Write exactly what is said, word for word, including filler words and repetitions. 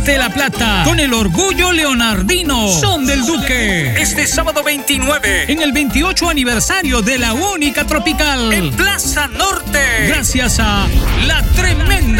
de La Plata, con el orgullo leonardino Son del Duque. Este sábado veintinueve, en el veintiocho aniversario de la única tropical, en Plaza Norte. Gracias a La Tremenda